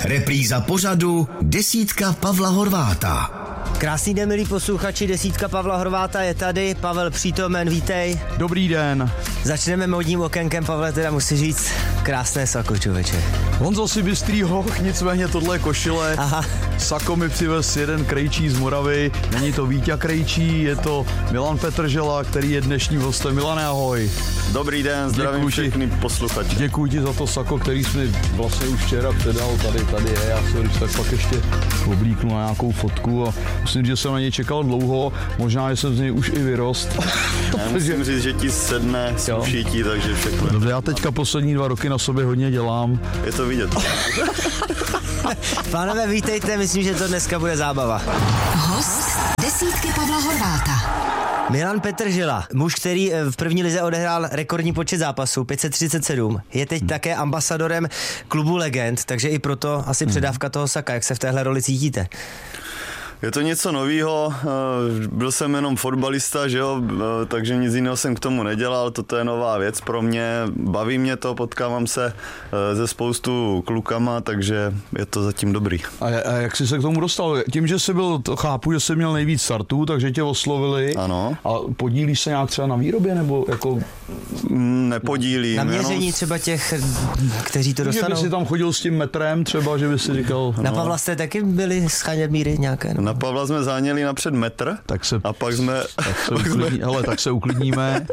Repríza pořadu Desítka Pavla Horváta. Krásný den, milí posluchači, Desítka Pavla Horváta je tady, Pavel přítomen, vítej. Dobrý den. Začneme módním okénkem, Pavle, teda musí říct krásné sako, člověče. Honzo si bystrý hoch, nicméně tohle je košile. Aha. Sako mi přivez jeden krejčí z Moravy, není to Víťa Krejčí, je to Milan Petržela, který je dnešním hostem. Milane, ahoj. Dobrý den, zdravím všechny posluchače. Děkuji ti za to sako, který jsi mi vlastně už včera předal, tady je, já si ho když tak pak ještě oblíknu na nějakou fotku a myslím, že jsem na něj čekal dlouho, možná, že jsem z něj už i vyrost. Já musím říct, že ti sedne, sluší ti, takže všechno. Dobře, já teďka poslední 2 roky na sobě hodně dělám. Je to vidět. Pánové, vítejte, myslím, že to dneska bude zábava. Host Desítky Pavla Horváta. Milan Petržela, muž, který v první lize odehrál rekordní počet zápasů, 537, je teď také ambasadorem klubu legend, takže i proto asi předávka toho saka. Jak se v téhle roli cítíte? Je to něco novýho, byl jsem jenom fotbalista, že jo, takže nic jiného jsem k tomu nedělal, toto je nová věc pro mě, baví mě to, potkávám se ze spoustu klukama, takže je to zatím dobrý. A jak jsi se k tomu dostal? Tím, že jsi byl, chápu, že jsi měl nejvíc startů, takže tě oslovili. Ano. A podílíš se nějak třeba na výrobě, nebo jako... Nepodílím. Na měření třeba těch, kteří to dostanou? Že by si tam chodil s tím metrem třeba, že by si říkal... Na Pavla jste taky byli schánět míry nějaké? Na Pavla jsme záněli napřed metr, a pak jsme... Tak se uklidníme.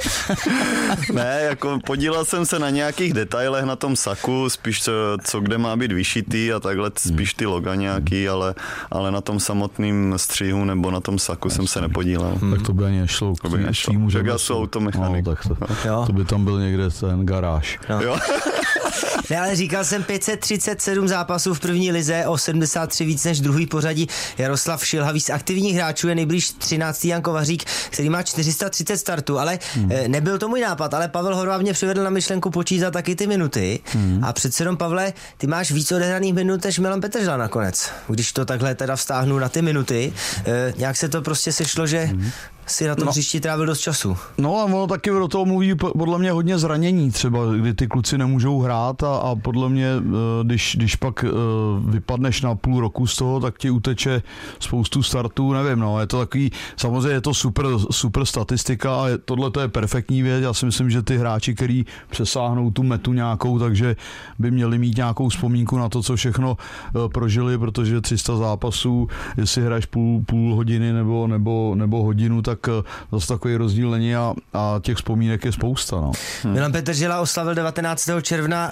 Ne, jako podílel jsem se na nějakých detailech na tom saku, spíš co kde má být vyšitý a takhle spíš ty loga nějaký, ale na tom samotným střihu nebo na tom saku jsem se nepodílel. Tak to by ani nešlo. To by nešlo. Tak já jsem automechanik. No, to by tam byl někde ten garáž. No. Jo. Ne, ale říkal jsem 537 zápasů v první lize, o 73 víc než druhý pořadí Jaroslav Šilhavý. Z aktivních hráčů je nejblíž 13. Jan Kovařík, který má 430 startů, ale nebyl to můj nápad, ale Pavel Horváth mě přivedl na myšlenku počítat taky ty minuty a přece jenom, Pavle, ty máš víc odehraných minut než Milan Petržela nakonec, když to takhle teda vztáhnu na ty minuty. Nějak se to prostě sešlo, že si na tom příští trávil dost času. No a ono taky do toho mluví podle mě hodně zranění třeba, kdy ty kluci nemůžou hrát a podle mě, když pak vypadneš na půl roku z toho, tak ti uteče spoustu startů, nevím, je to takový, samozřejmě je to super statistika a tohle to je perfektní věc, já si myslím, že ty hráči, který přesáhnou tu metu nějakou, takže by měli mít nějakou vzpomínku na to, co všechno prožili, protože 300 zápasů, jestli hraješ půl hodiny nebo hodinu, tak zase takový rozdíl není a těch vzpomínek je spousta. No. Milan Petržela oslavil 19. června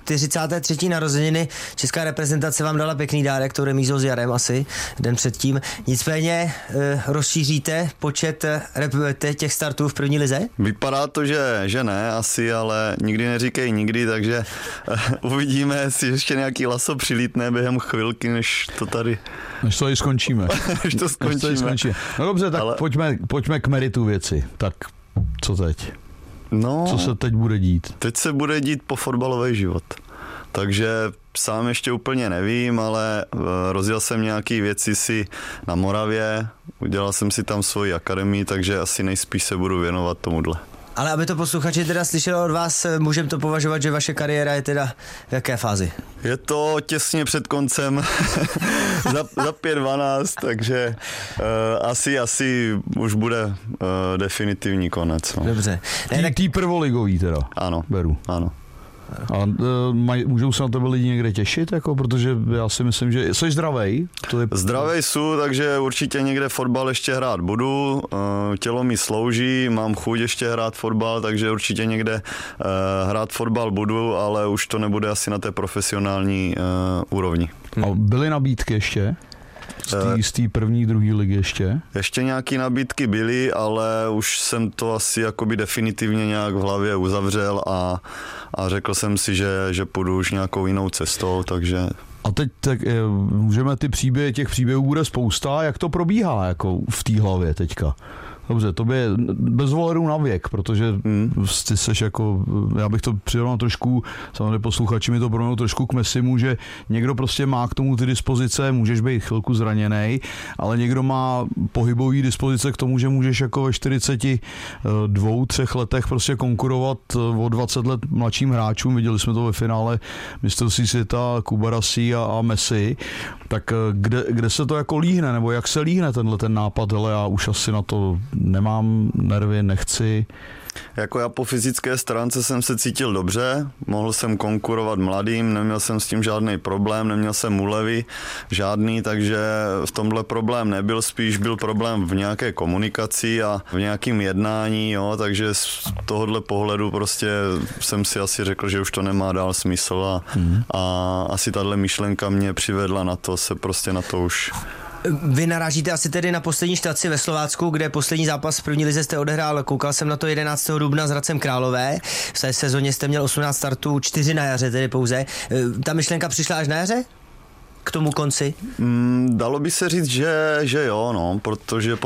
43. narozeniny. Česká reprezentace vám dala pěkný dárek, tou remízou s Jarem asi den předtím. Nicméně rozšíříte počet těch startů v první lize? Vypadá to, že ne asi, ale nikdy neříkej nikdy, takže uvidíme, jestli ještě nějaký laso přilítne během chvilky, než to tady... Než to i skončíme. Než to skončíme. No dobře, tak ale... pojďme k meritu věci. Tak co teď? Co se teď bude dít? Teď se bude dít po fotbalový život. Takže sám ještě úplně nevím, ale rozjel jsem nějaký věci si na Moravě, udělal jsem si tam svoji akademii, takže asi nejspíš se budu věnovat tomuhle. Ale aby to posluchači teda slyšeli od vás, můžeme to považovat, že vaše kariéra je teda v jaké fázi? Je to těsně před koncem, za 5-12, takže asi už bude definitivní konec. No. Dobře. Tý prvoligový teda. Ano. Beru. Ano. A můžou se na tebe lidi někde těšit, jako, protože já si myslím, že jsi zdravej. Zdravej jsou, takže určitě někde fotbal ještě hrát budu, tělo mi slouží, mám chuť ještě hrát fotbal, takže určitě někde hrát fotbal budu, ale už to nebude asi na té profesionální úrovni. A byly nabídky ještě? Z té první, druhé ligy ještě? Ještě nějaké nabídky byly, ale už jsem to asi jakoby definitivně nějak v hlavě uzavřel a řekl jsem si, že půjdu už nějakou jinou cestou, takže... A teď tak můžeme těch příběhů bude spousta, jak to probíhá jako v té hlavě teďka? Dobře, tobě bez ohledu na věk, protože ty seš jako, já bych to přirovnal trošku, samozřejmě posluchači mi to pro trošku k Messimu, že někdo prostě má k tomu ty dispozice, můžeš být chvilku zraněnej, ale někdo má pohybový dispozice k tomu, že můžeš jako ve 42-3 letech prostě konkurovat o 20 let mladším hráčům. Viděli jsme to ve finále mistrovství světa Kubarasi a Messi. Tak kde se to jako líhne, nebo jak se líhne ten nápad, hele, já už asi na to nemám nervy, nechci. Jako já po fyzické stránce jsem se cítil dobře, mohl jsem konkurovat mladým, neměl jsem s tím žádný problém, neměl jsem úlevy žádný, takže v tomhle problém nebyl, spíš byl problém v nějaké komunikaci a v nějakém jednání, jo, takže z tohohle pohledu prostě jsem si asi řekl, že už to nemá dál smysl a asi tahle myšlenka mě přivedla na to, se prostě na to už... Vy narážíte asi tedy na poslední štaci ve Slovácku, kde poslední zápas v první lize jste odehrál, koukal jsem na to 11. dubna s Hradcem Králové. V té sezóně jste měl 18 startů, 4 na jaře tedy pouze. Ta myšlenka přišla až na jaře? K tomu konci? Dalo by se říct, že jo, no, protože